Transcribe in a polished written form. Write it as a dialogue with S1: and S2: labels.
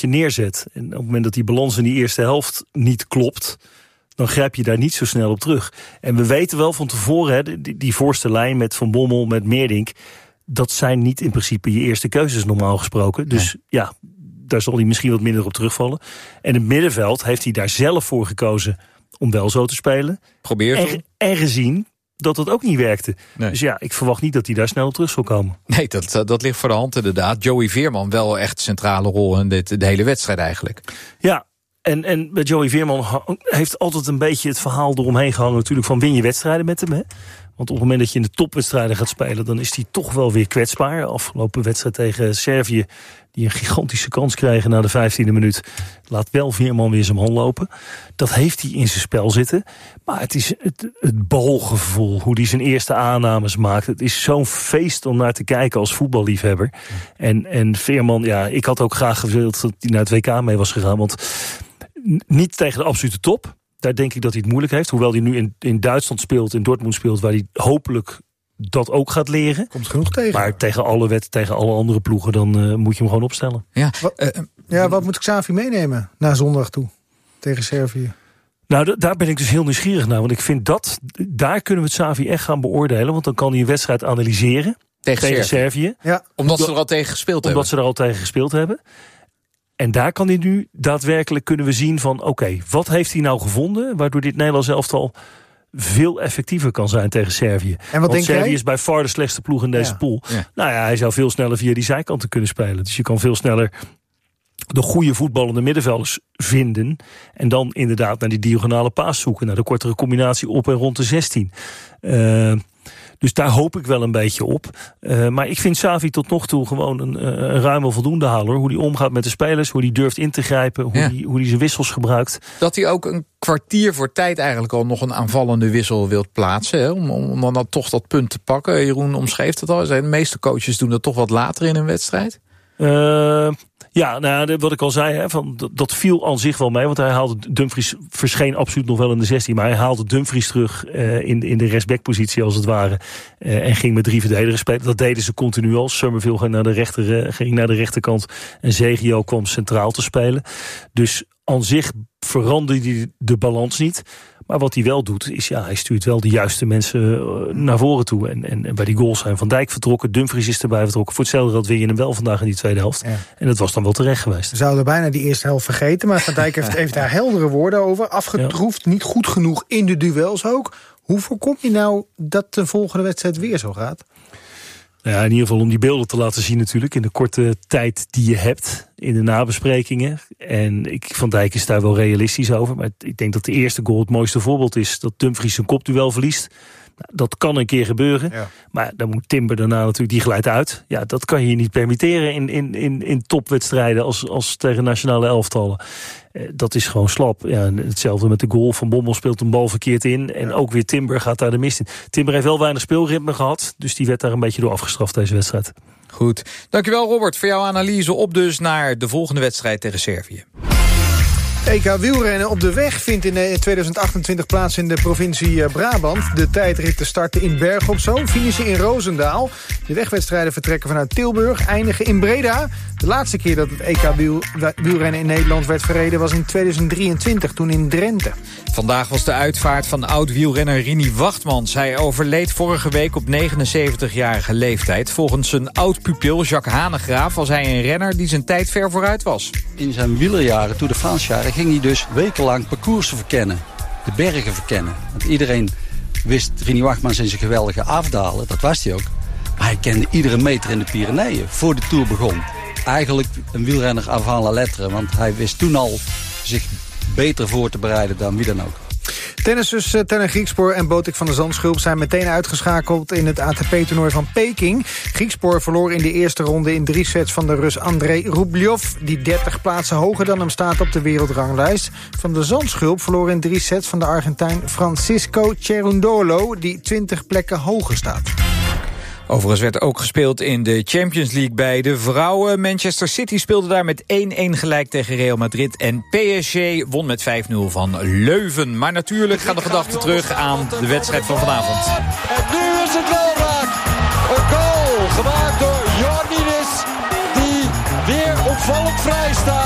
S1: je neerzet. En op het moment dat die balans in die eerste helft niet klopt, dan grijp je daar niet zo snel op terug. En we weten wel van tevoren, hè, die voorste lijn met Van Bommel, met Meerdink, dat zijn niet in principe je eerste keuzes normaal gesproken. Dus ja, daar zal hij misschien wat minder op terugvallen. En het middenveld heeft hij daar zelf voor gekozen om wel zo te spelen. En gezien dat het ook niet werkte. Nee. Dus ja, ik verwacht niet dat hij daar snel op terug zal komen.
S2: Nee, dat ligt voor de hand inderdaad. Joey Veerman wel echt centrale rol in de hele wedstrijd eigenlijk.
S1: Ja, en bij Joey Veerman heeft altijd een beetje het verhaal eromheen gehangen natuurlijk van win je wedstrijden met hem, hè? Want op het moment dat je in de topwedstrijden gaat spelen, dan is hij toch wel weer kwetsbaar. Afgelopen wedstrijd tegen Servië, die een gigantische kans kregen na de 15e minuut, laat wel Veerman weer zijn man lopen. Dat heeft hij in zijn spel zitten. Maar het is het balgevoel, hoe hij zijn eerste aannames maakt. Het is zo'n feest om naar te kijken als voetballiefhebber. En Veerman, ja, ik had ook graag gewild dat hij naar het WK mee was gegaan. Want niet tegen de absolute top. Daar denk ik dat hij het moeilijk heeft. Hoewel hij nu in Duitsland speelt, in Dortmund speelt, waar hij hopelijk dat ook gaat leren.
S3: Komt genoeg tegen.
S1: Maar tegen alle andere ploegen, dan moet je hem gewoon opstellen.
S3: Ja, wat moet Xavi meenemen naar zondag toe tegen Servië?
S1: Nou, daar ben ik dus heel nieuwsgierig naar. Want ik vind daar kunnen we het Xavi echt gaan beoordelen. Want dan kan hij een wedstrijd analyseren tegen Servië.
S2: Ja. Omdat ze er al tegen gespeeld hebben.
S1: En daar kan hij nu daadwerkelijk kunnen we zien van oké, wat heeft hij nou gevonden waardoor dit Nederlands elftal veel effectiever kan zijn tegen Servië.
S3: En wat denk
S1: Servië
S3: jij?
S1: is bij far de slechtste ploeg in deze pool. Ja. Nou ja, hij zou veel sneller via die zijkanten kunnen spelen. Dus je kan veel sneller de goede voetballende middenvelders vinden en dan inderdaad naar die diagonale paas zoeken, naar de kortere combinatie op en rond de 16. Dus daar hoop ik wel een beetje op. Maar ik vind Xavi tot nog toe gewoon een ruim wel voldoende haler. Hoe hij omgaat met de spelers, hoe hij durft in te grijpen, hoe hij zijn wissels gebruikt.
S2: Dat hij ook een kwartier voor tijd eigenlijk al nog een aanvallende wissel wilt plaatsen. Hè, om dan toch dat punt te pakken. Jeroen omschreef het al. De meeste coaches doen dat toch wat later in een wedstrijd.
S1: Ja, nou, wat ik al zei, hè, dat viel aan zich wel mee. Want hij haalde Dumfries, verscheen absoluut nog wel in de 16. Maar hij haalde Dumfries terug in de rechtsbackpositie als het ware. En ging met 3 verdedigers spelen. Dat deden ze continu al. Summerville ging naar de rechterkant. En Zegio kwam centraal te spelen. Dus aan zich veranderde hij de balans niet. Maar wat hij wel doet, is hij stuurt wel de juiste mensen naar voren toe. En bij die goals zijn Van Dijk vertrokken, Dumfries is erbij vertrokken. Voor hetzelfde geld win je hem wel vandaag in die tweede helft. Ja. En dat was dan wel terecht geweest.
S3: We zouden bijna die eerste helft vergeten, maar Van Dijk heeft daar heldere woorden over. Afgetroefd, niet goed genoeg in de duels ook. Hoe voorkom je nou dat de volgende wedstrijd weer zo gaat?
S1: Ja, in ieder geval om die beelden te laten zien natuurlijk. In de korte tijd die je hebt in de nabesprekingen. En Van Dijk is daar wel realistisch over. Maar ik denk dat de eerste goal het mooiste voorbeeld is. Dat Dumfries zijn kopduel verliest. Dat kan een keer gebeuren. Ja. Maar dan moet Timber daarna natuurlijk, die glijdt uit. Ja, dat kan je je niet permitteren in topwedstrijden als tegen nationale elftallen. Dat is gewoon slap. Ja, hetzelfde met de goal. Van Bommel speelt een bal verkeerd in. En ook weer Timber gaat daar de mist in. Timber heeft wel weinig speelritme gehad. Dus die werd daar een beetje door afgestraft deze wedstrijd.
S2: Goed. Dankjewel Robert voor jouw analyse. Op dus naar de volgende wedstrijd tegen Servië.
S3: EK wielrennen op de weg vindt in 2028 plaats in de provincie Brabant. De tijdrit te starten in Bergen op Zoom, finishen in Roosendaal. De wegwedstrijden vertrekken vanuit Tilburg, eindigen in Breda. De laatste keer dat het EK wielrennen in Nederland werd verreden was in 2023, toen in Drenthe.
S2: Vandaag was de uitvaart van oud-wielrenner Rini Wachtmans. Hij overleed vorige week op 79-jarige leeftijd. Volgens zijn oud-pupil Jacques Hanegraaf was hij een renner die zijn tijd ver vooruit was.
S4: In zijn wielerjaren, Tour de France-jaren, ging hij dus wekenlang parcoursen verkennen. De bergen verkennen. Want iedereen wist Rini Wachtmans in zijn geweldige afdalen. Dat was hij ook. Maar hij kende iedere meter in de Pyreneeën voor de Tour begon. Eigenlijk een wielrenner avant la lettre. Want hij wist toen al zich beter voor te bereiden dan wie dan ook.
S3: Tennissers Teun Griekspoor en Botik van der Zandschulp zijn meteen uitgeschakeld in het ATP-toernooi van Peking. Griekspoor verloor in de eerste ronde in 3 sets van de Rus Andrei Rublev, die 30 plaatsen hoger dan hem staat op de wereldranglijst. Van der Zandschulp verloor in 3 sets van de Argentijn Francisco Cerundolo, die 20 plekken hoger staat.
S2: Overigens werd ook gespeeld in de Champions League bij de vrouwen. Manchester City speelde daar met 1-1 gelijk tegen Real Madrid. En PSG won met 5-0 van Leuven. Maar natuurlijk gaan de gedachten terug aan de wedstrijd van vanavond.
S5: En nu is het wel raak. Een goal gemaakt door Jordinis, die weer opvallend vrij staat.